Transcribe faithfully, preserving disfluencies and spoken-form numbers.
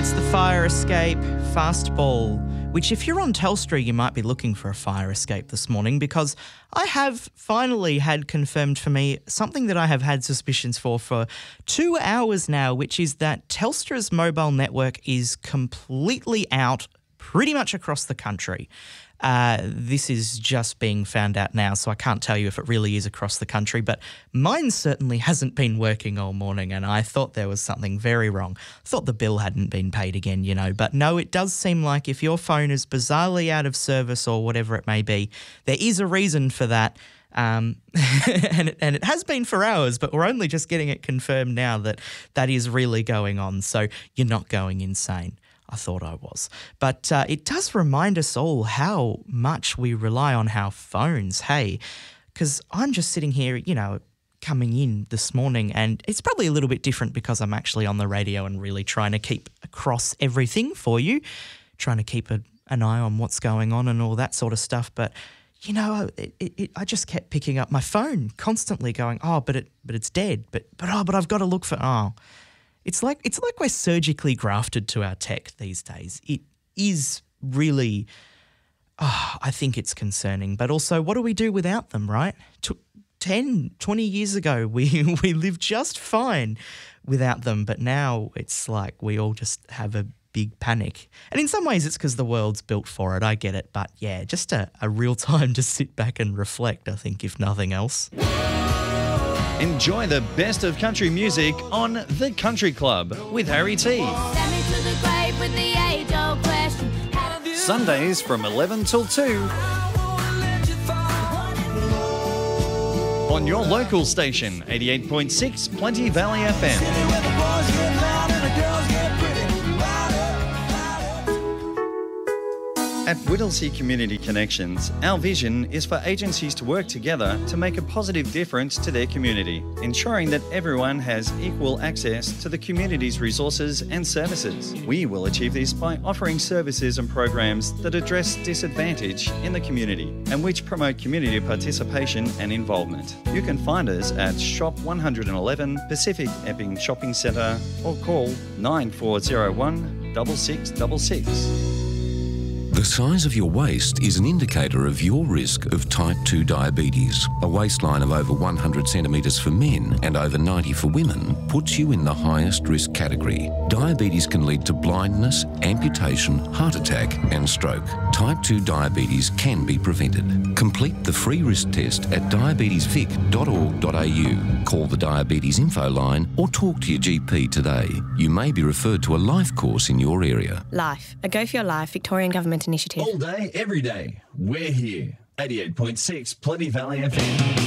It's the fire escape fastball, which if you're on Telstra, you might be looking for a fire escape this morning, because I have finally had confirmed for me something that I have had suspicions for for two hours now, which is that Telstra's mobile network is completely out pretty much across the country. Uh, this is just being found out now, so I can't tell you if it really is across the country, but mine certainly hasn't been working all morning, and I thought there was something very wrong. Thought the bill hadn't been paid again, you know, but no, it does seem like if your phone is bizarrely out of service or whatever it may be, there is a reason for that. Um, and, it, and it has been for hours, but we're only just getting it confirmed now that that is really going on, so you're not going insane. I thought I was. But uh, it does remind us all how much we rely on our phones, hey? Because I'm just sitting here, you know, coming in this morning, and it's probably a little bit different because I'm actually on the radio and really trying to keep across everything for you, trying to keep a, an eye on what's going on and all that sort of stuff. But, you know, it, it, it, I just kept picking up my phone, constantly going, oh, but it, but it's dead. But, but oh, but I've got to look for, oh. It's like it's like we're surgically grafted to our tech these days. It is really, oh, I think it's concerning. But also, what do we do without them, right? T- ten, twenty years ago, we, we lived just fine without them. But now it's like we all just have a big panic. And in some ways, it's because the world's built for it. I get it. But yeah, just a, a real time to sit back and reflect, I think, if nothing else. Enjoy the best of country music on The Country Club with Harry T. Sundays from eleven till two on your local station, eighty-eight point six Plenty Valley F M. At Whittlesea Community Connections, our vision is for agencies to work together to make a positive difference to their community, ensuring that everyone has equal access to the community's resources and services. We will achieve this by offering services and programs that address disadvantage in the community and which promote community participation and involvement. You can find us at Shop one eleven Pacific Epping Shopping Centre or call nine four zero one, six six six six. The size of your waist is an indicator of your risk of type two diabetes. A waistline of over one hundred centimetres for men and over ninety for women puts you in the highest risk category. Diabetes can lead to blindness, amputation, heart attack and stroke. Type two diabetes can be prevented. Complete the free risk test at diabetes vic dot org dot a u. Call the Diabetes Info line or talk to your G P today. You may be referred to a life course in your area. Life, a Go For Your Life Victorian Government initiative. All day, every day, we're here. eighty-eight point six Plenty Valley F M.